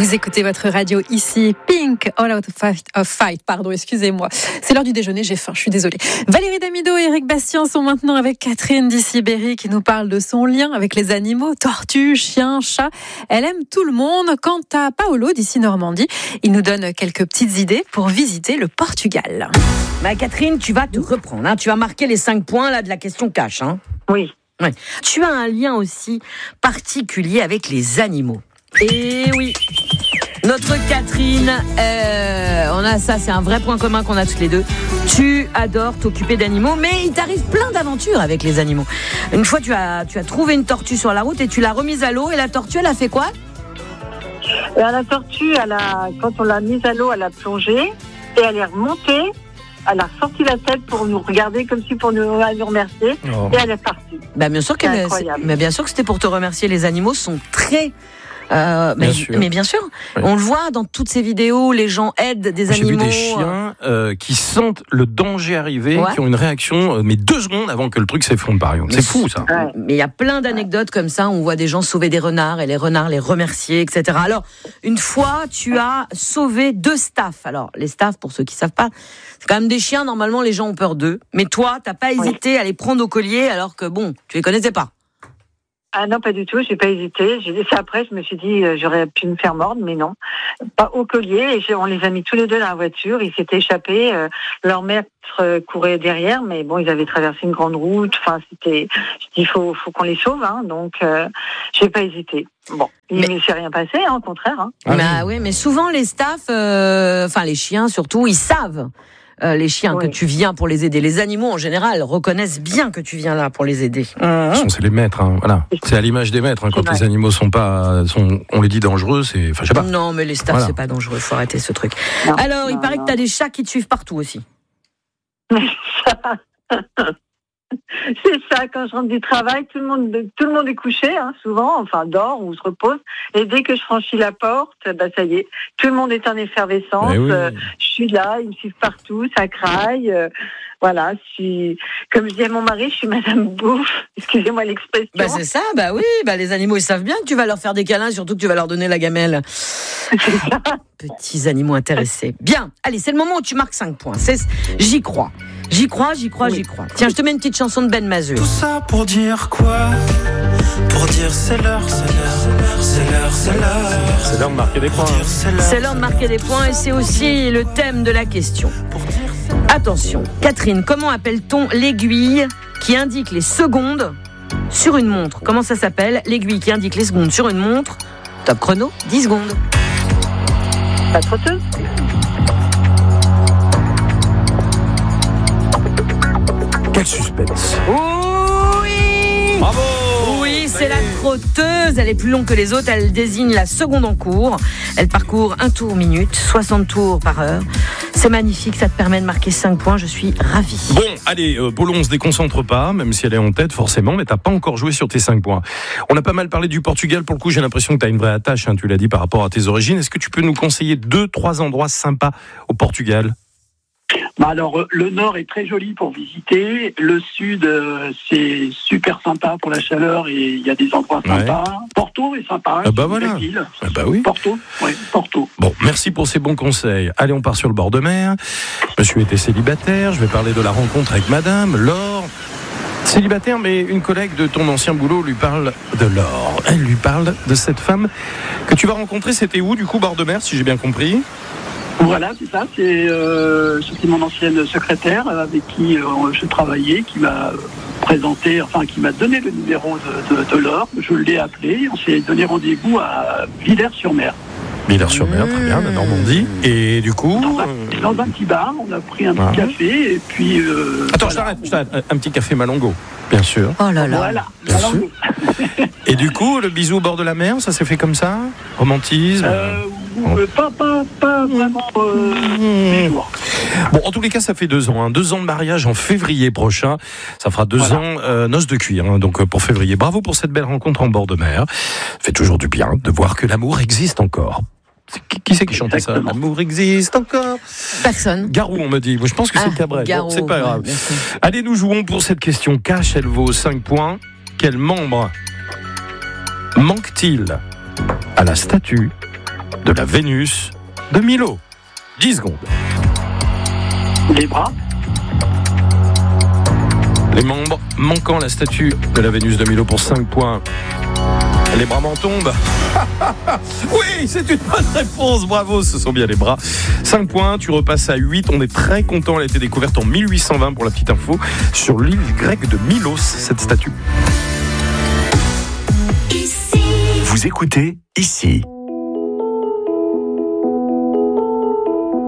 Vous écoutez votre radio ici, Pink, All Out of Fight, excusez-moi. C'est l'heure du déjeuner, j'ai faim, je suis désolée. Valérie Damido et Eric Bastien sont maintenant avec Catherine d'Issy-Berry qui nous parle de son lien avec les animaux, tortues, chiens, chats. Elle aime tout le monde. Quant à Paolo d'Issy-Normandie, il nous donne quelques petites idées pour visiter le Portugal. Catherine, tu vas te reprendre, hein. Tu vas marquer les 5 points là, de la question cash. Hein. Oui. Ouais. Tu as un lien aussi particulier avec les animaux. Et oui, notre Catherine, on a ça, c'est un vrai point commun qu'on a toutes les deux. Tu adores t'occuper d'animaux, mais il t'arrive plein d'aventures avec les animaux. Une fois, tu as trouvé une tortue sur la route et tu l'as remise à l'eau. Et la tortue, elle a fait quoi ? La tortue, quand on l'a mise à l'eau, elle a plongé et elle est remontée. Elle a sorti la tête pour nous regarder comme si pour nous remercier et elle est partie. Bien sûr mais bien sûr que c'était pour te remercier. Les animaux sont très... mais bien sûr, oui. On le voit dans toutes ces vidéos, les gens aident des animaux. J'ai vu des chiens qui sentent le danger arriver, qui ont une réaction, mais 2 secondes avant que le truc s'effondre par exemple. C'est fou ça. Ouais. Mais il y a plein d'anecdotes comme ça, on voit des gens sauver des renards et les renards les remercier, etc. Alors, une fois, tu as sauvé 2 staffs. Alors, les staffs, pour ceux qui ne savent pas, c'est quand même des chiens, normalement les gens ont peur d'eux. Mais toi, tu n'as pas hésité à les prendre au collier alors que bon, tu les connaissais pas. Ah non, pas du tout, j'ai pas hésité. J'ai dit ça après, je me suis dit j'aurais pu me faire mordre, mais non. Pas au collier, et on les a mis tous les deux dans la voiture, ils s'étaient échappés, leur maître courait derrière, mais bon, ils avaient traversé une grande route, enfin c'était, je dis faut qu'on les sauve, hein, donc j'ai pas hésité. Bon, il ne s'est rien passé, hein, au contraire. Hein. Oui, mais souvent les staffs, les chiens surtout, ils savent. Les chiens que tu viens pour les aider. Les animaux en général reconnaissent bien que tu viens là pour les aider. C'est les maîtres, hein, voilà. C'est à l'image des maîtres. Hein, quand les animaux on les dit dangereux, c'est, je sais pas. Non, mais les staffs, c'est pas dangereux. Faut arrêter ce truc. Non, alors, il paraît que t'as des chats qui te suivent partout aussi. C'est ça, quand je rentre du travail, tout le monde est couché, hein, souvent, enfin dort ou se repose. Et dès que je franchis la porte, ça y est, tout le monde est en effervescence. Je suis là, ils me suivent partout, ça craille. Voilà, comme je dis à mon mari, je suis Madame Bouffe. Excusez-moi l'expression. C'est ça, oui. Les animaux, ils savent bien que tu vas leur faire des câlins, surtout que tu vas leur donner la gamelle. Petits animaux intéressés. Bien, allez, c'est le moment où tu marques 5 points. J'y crois. J'y crois. Tiens, je te mets une petite chanson de Ben Mazeux. Tout ça pour dire quoi ? Pour dire c'est l'heure de marquer des points. C'est l'heure de marquer des points et c'est aussi le thème de la question. Attention, Catherine, comment appelle-t-on l'aiguille qui indique les secondes sur une montre ? Comment ça s'appelle ? L'aiguille qui indique les secondes sur une montre. Top chrono, 10 secondes. Pas trotteuse ? Quel suspense. Oui ! Bravo ! Oui, c'est la trotteuse. Elle est plus longue que les autres. Elle désigne la seconde en cours. Elle parcourt 1 tour minute, 60 tours par heure. C'est magnifique, ça te permet de marquer 5 points. Je suis ravie. Bon, allez, Polo, on se déconcentre pas, même si elle est en tête forcément, mais t'as pas encore joué sur tes 5 points. On a pas mal parlé du Portugal. Pour le coup, j'ai l'impression que t'as une vraie attache, hein, tu l'as dit, par rapport à tes origines. Est-ce que tu peux nous conseiller 2-3 endroits sympas au Portugal ? Alors, le nord est très joli pour visiter. Le sud, c'est super sympa pour la chaleur et il y a des endroits sympas. Porto est sympa. Voilà. Ville. Oui. Porto. Bon, merci pour ces bons conseils. Allez, on part sur le bord de mer. Monsieur était célibataire. Je vais parler de la rencontre avec Madame Laure. Célibataire, mais une collègue de ton ancien boulot lui parle de Laure. Elle lui parle de cette femme que tu vas rencontrer. C'était où, du coup, bord de mer, si j'ai bien compris ? Voilà, c'est ça. C'était mon ancienne secrétaire avec qui je travaillais, qui m'a présenté, qui m'a donné le numéro de Laure. Je l'ai appelé. On s'est donné rendez-vous à Villers-sur-Mer. Villers-sur-Mer, très bien, la Normandie. Et du coup... Dans un petit bar, on a pris un petit café et puis... Attends, je t'arrête. Un petit café Malongo, bien sûr. Oh là là. Voilà, Malongo. Et du coup, le bisou au bord de la mer, ça s'est fait comme ça ? Romantisme Pas vraiment jours. Bon, en tous les cas, ça fait 2 ans. Hein. 2 ans de mariage en février prochain. Ça fera 2 ans noces de cuir, hein, donc pour février. Bravo pour cette belle rencontre en bord de mer. Ça fait toujours du bien de voir que l'amour existe encore. Qui c'est qui chantait ça ? L'amour existe encore. Personne. Garou, on me dit. Je pense que c'est Cabrel. Bon, c'est pas grave. Allez, nous jouons pour cette question cash. Elle vaut 5 points. Quel membre manque-t-il à la statue de la Vénus de Milo. 10 secondes. Les bras. Les membres manquant la statue de la Vénus de Milo pour 5 points. Les bras m'en tombent. Oui, c'est une bonne réponse. Bravo, ce sont bien les bras. 5 points, tu repasses à 8. On est très content. Elle a été découverte en 1820 pour la petite info sur l'île grecque de Milos, cette statue. Vous écoutez ici.